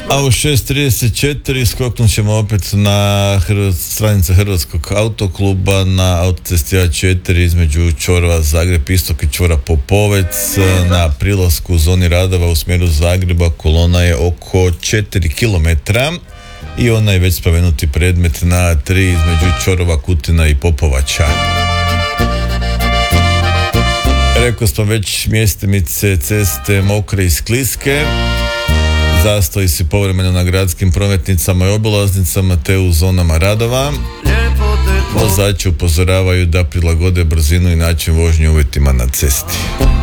A u 6.34 skoknut ćemo opet na stranice Hrvatskog autokluba na autocesti A4 između čvorova Zagreb Istok i čvora Popovec. Na prilasku u zoni radova u smjeru Zagreba kolona je oko 4 km i onaj već spomenuti predmet na 3 između čvorova Kutina i Popovača. Rekao smo već, mjestimice ceste mokre i skliske. Zastoji se povremeno na gradskim prometnicama i obilaznicama te u zonama radova. Vozači upozoravaju da prilagode brzinu i način vožnje uvjetima na cesti.